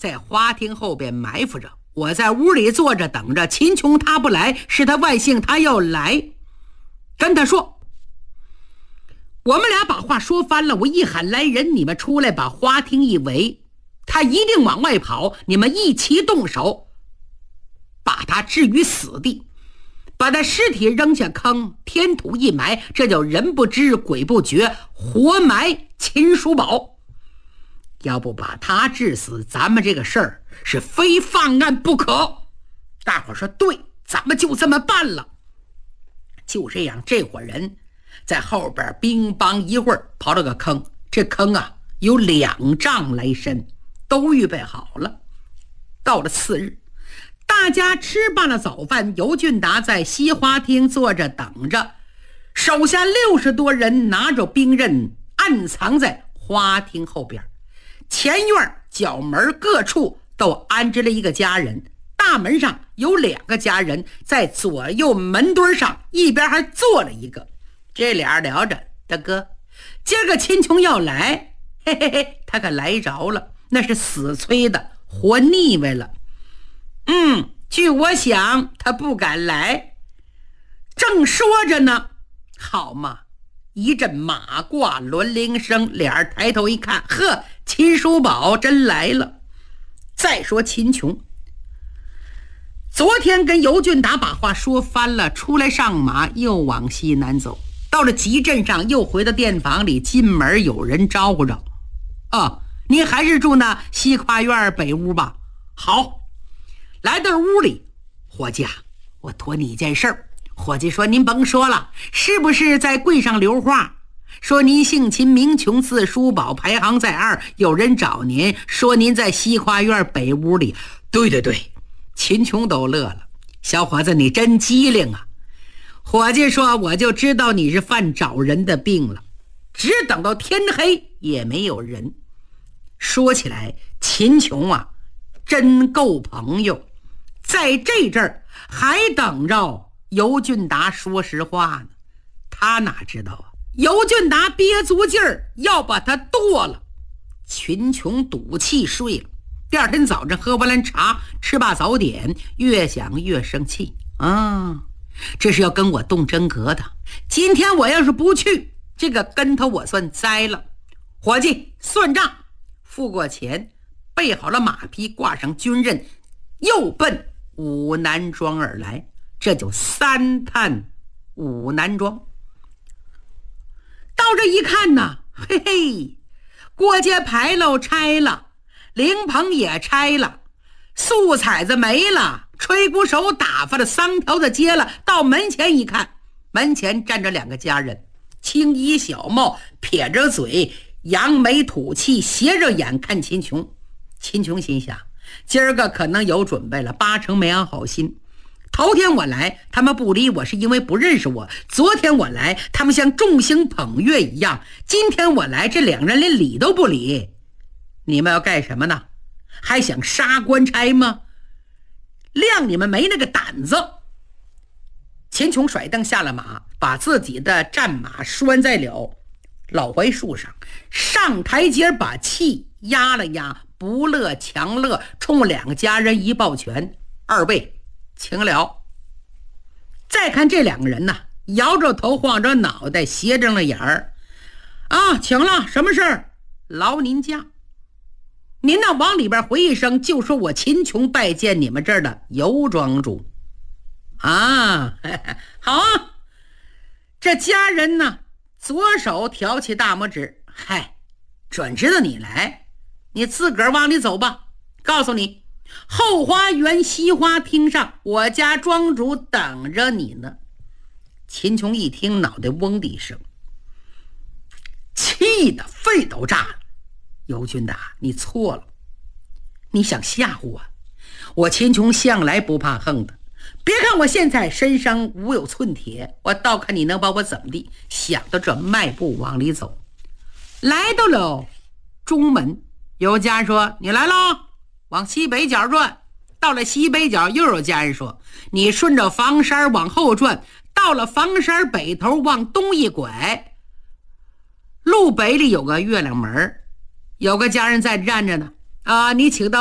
在花厅后边埋伏着，我在屋里坐着等着。秦琼他不来，是他外姓，他要来。跟他说，我们俩把话说翻了，我一喊来人，你们出来把花厅一围，他一定往外跑，你们一齐动手，把他置于死地，把他尸体扔下坑，天土一埋，这叫人不知鬼不觉，活埋秦叔宝。要不把他治死，咱们这个事儿是非犯案不可。大伙说对，咱们就这么办了。就这样，这伙人在后边乒乓一会儿刨了个坑，这坑啊有2丈来深，都预备好了。到了次日，大家吃罢了早饭，尤俊达在西花厅坐着等着，手下60多人拿着兵刃暗藏在花厅后边，前院角门各处都安置了一个家人，大门上有2个家人，在左右门墩上一边还坐了一个。这俩聊着，大哥，今儿个秦琼要来，嘿嘿嘿，他可来着了，那是死催的，活腻歪了。据我想他不敢来。正说着呢，好嘛，一阵马挂轮铃声，俩人抬头一看，呵，秦叔宝真来了。再说秦琼，昨天跟尤俊达把话说翻了，出来上马，又往西南走，到了集镇上，又回到店房里，进门有人招呼着，你还是住那西跨院北屋吧？好。来到屋里，伙计啊，我托你一件事儿。伙计说，您甭说了，是不是在柜上留话说您姓秦名琼字叔宝，排行在2，有人找您说您在西跨院北屋里。对对对，秦琼都乐了，小伙子你真机灵啊。伙计说，我就知道你是犯找人的病了，只等到天黑也没有人。说起来，秦琼啊真够朋友，在这阵儿还等着尤俊达说实话呢。他哪知道啊，尤俊达憋足劲儿要把他剁了。秦琼赌气睡了。第二天早晨喝完了茶，吃罢早点，越想越生气这是要跟我动真格的。今天我要是不去，这个跟头我算栽了。伙计，算账，付过钱，备好了马匹，挂上军刃，又奔武南庄而来。这就3探武南庄。到这一看呢，嘿嘿，过街牌楼拆了，灵棚也拆了，素彩子没了，吹鼓手打发了，桑条子接了。到门前一看，门前站着2个家人，青衣小帽，撇着嘴，扬眉吐气，斜着眼看秦琼。秦琼心想，今儿个可能有准备了，8成没安好心。头天我来，他们不理我，是因为不认识我。昨天我来，他们像众星捧月一样。今天我来，这2人连理都不理。你们要干什么呢？还想杀官差吗？谅你们没那个胆子。秦琼甩蹬下了马，把自己的战马拴在了老槐树上，上台阶把气压了压，不乐强乐，冲2个家人一抱拳，二位请了。再看这2个人呢，摇着头，晃着脑袋，斜着了眼儿。请了，什么事儿？劳您驾。您呢往里边回一声，就说我秦琼拜见你们这儿的尤庄主。好啊。这家人呢，左手挑起大拇指，准知道你来，你自个儿往里走吧。告诉你，后花园西花厅上，我家庄主等着你呢。秦琼一听，脑袋嗡的一声，气得肺都炸了。尤俊达，你错了，你想吓唬我秦琼向来不怕横的。别看我现在身上无有寸铁，我倒看你能把我怎么地。想到这，迈步往里走，来到了中门。有家人说，你来了，往西北角转。到了西北角，又有家人说，你顺着房山往后转，到了房山北头往东一拐，路北里有个月亮门，有个家人在站着呢。你请到